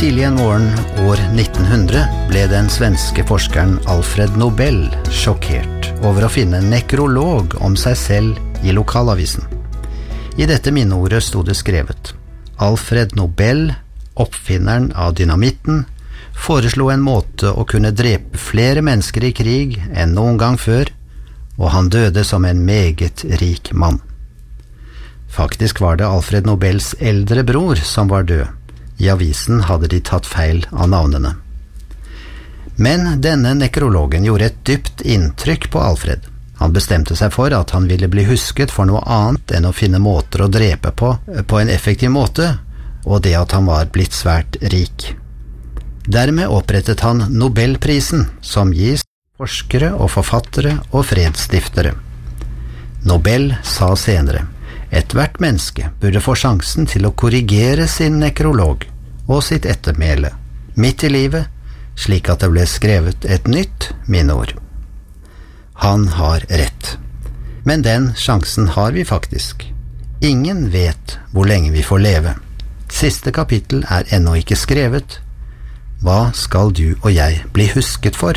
Tidlig en morgen år 1900 ble den svenske forskeren Alfred Nobel sjokkert over å finne en nekrolog om seg selv i lokalavisen. I dette minneordet stod det skrevet: Alfred Nobel, oppfinneren av dynamitten, foreslo en måte å kunne drepe flere mennesker i krig enn noen gang før, og han døde som en meget rik mann. Faktisk var det Alfred Nobels eldre bror som var død. I avisen hadde de tatt feil av navnene. Men denne nekrologen gjorde et dypt inntrykk på Alfred. Han bestemte seg for at han ville bli husket for noe annet enn å finne måter å drepe på en effektiv måte, og det at han var blitt svært rik. Dermed opprettet han Nobelprisen, som gis forskere og forfattere og fredsstiftere. Nobel sa senere: Ethvert menneske burde få sjansen til å korrigere sin nekrolog og sitt ettermæle, midt i livet, slik at det ble skrevet et nytt minneord. Han har rett. Men den sjansen har vi faktisk. Ingen vet hvor lenge vi får leve. Siste kapittel er ennå ikke skrevet. Hva skal du og jeg bli husket for?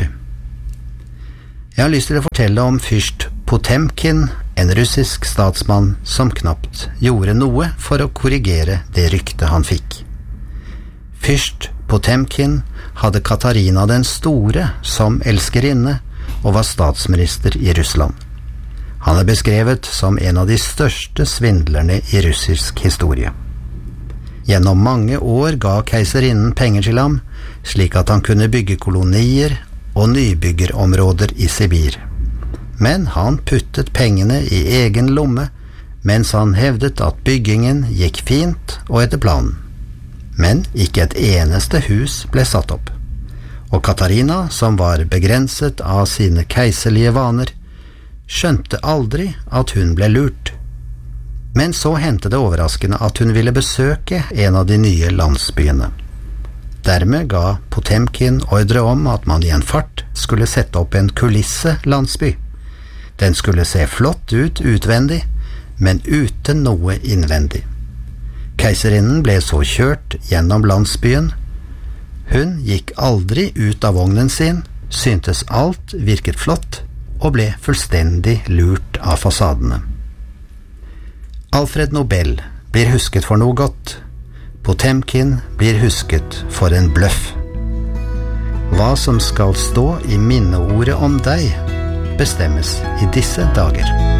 Jeg har lyst til å fortelle om fyrst Potemkin, en russisk statsmann som knapt gjorde noe for å korrigere det rykte han fikk. Fyrst Potemkin hadde Katarina den store som elskerinne og var statsminister i Russland. Han er beskrevet som en av de største svindlerne i russisk historie. Gjennom mange år ga keiserinnen penger til ham, slik at han kunne bygge kolonier og nybyggerområder i Sibir. Men han puttet pengene i egen lomme, mens han hevdet at byggingen gikk fint og etter planen. Men ikke et eneste hus ble satt opp. Og Katarina, som var begrenset av sine keiserlige vaner, skjønte aldri at hun ble lurt. Men så hendte det overraskende at hun ville besøke en av de nye landsbyene. Dermed ga Potemkin ordre om at man i en fart skulle sette opp en kulisse-landsby. Den skulle se flott ut utvendig, men uten noe innvendig. Keiserinnen ble så kjørt gjennom landsbyen. Hun gikk aldri ut av vognen sin, syntes alt virket flott, og ble fullstendig lurt av fasadene. Alfred Nobel blir husket for noe godt. Potemkin blir husket for en bløff. Hva som skal stå i minneordet om deg, bestemmes i disse dager.